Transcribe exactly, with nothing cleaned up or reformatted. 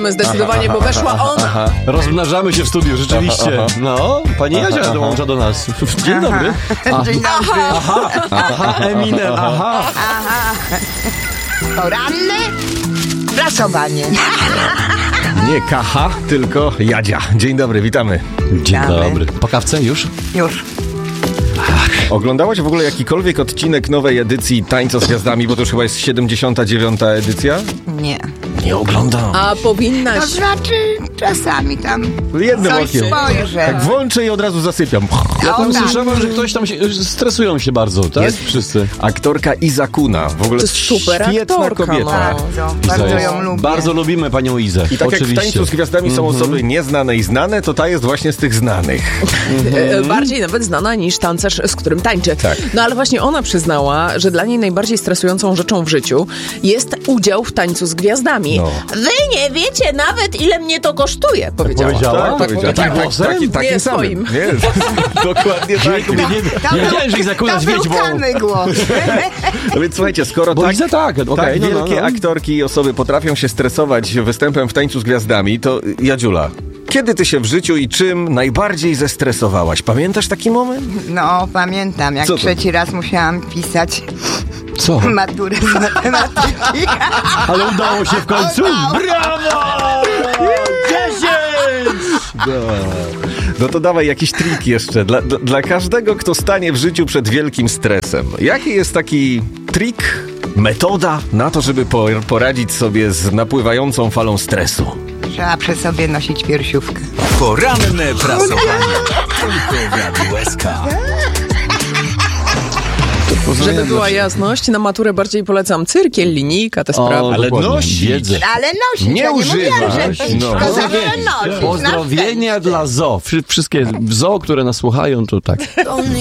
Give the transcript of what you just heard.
Zdecydowanie, bo weszła ona. Aha. Rozmnażamy się w studiu, rzeczywiście. Aha, aha. No, pani Jadzia Aha, dołącza do nas. Dzień Aha. dobry. A, Dzień dobry. aha, aha, Eminem, aha. Aha. Poranne prasowanie. Nie Kacha, tylko Jadzia. Dzień dobry, witamy. Dzień Witamy. dobry. Po kawce już? Już. Oglądałaś w ogóle jakikolwiek odcinek nowej edycji Tańca z Gwiazdami, bo to już chyba jest siedemdziesiąta dziewiąta edycja? Nie. Nie oglądam. A powinnaś. To znaczy czasami tam Jednym coś okiem. spojrzę. Tak włączę i od razu zasypiam. Ja tam O, tak. słyszałem, że ktoś tam się, stresują się bardzo, tak? Jest. Wszyscy. Aktorka Iza Kuna. W ogóle To jest super świetna aktorka, kobieta. no. Bardzo, Iza bardzo jest- ją lubię. Bardzo lubimy panią Izę. I tak Oczywiście. jak w Tańcu z Gwiazdami są osoby nieznane i znane, to ta jest właśnie z tych znanych. E, Bardziej nawet znana niż tancerz, z którym tańczy. Tak. No ale właśnie ona przyznała, że dla niej najbardziej stresującą rzeczą w życiu jest udział w Tańcu z Gwiazdami. No. Wy nie wiecie nawet, ile mnie to kosztuje, powiedziała. powiedziała? Tak, Tak, powiedziała. takim Tak, głosem? taki- takim Nie, samym. swoim. Nie, dokładnie tak. Nie, nie, nie wiedziałem, że Iza Kuna to z był Wiedźmą. Kany głos. No więc słuchajcie, skoro Bo tak, Iza tak, okej, tak no, no, wielkie no. aktorki i osoby potrafią się stresować występem w Tańcu z Gwiazdami, to Jadziula, kiedy ty się w życiu i czym najbardziej zestresowałaś? Pamiętasz taki moment? No, pamiętam, jak Co to? trzeci raz musiałam pisać Co? maturę z matematyki. Ale udało się w końcu? Brawo! dziesięć! No to dawaj jakiś trik jeszcze. Dla, dla, dla każdego, kto stanie w życiu przed wielkim stresem. Jaki jest taki trik, metoda na to, żeby po, poradzić sobie z napływającą falą stresu? Trzeba przy sobie nosić piersiówkę. Poranne prasowanie. Tylko w Radiu S K. Żeby była jasność, na maturę bardziej polecam cyrkiel, linijka, te sprawy. O, Ale dokładnie. nosić. Wiedzę. Ale nosić, Nie ja nie używać, mówiłam, że no. to zawsze nosić. na Pozdrowienia szczęście. dla zoo. Wszy- Wszystkie zoo, które nas słuchają, to tak.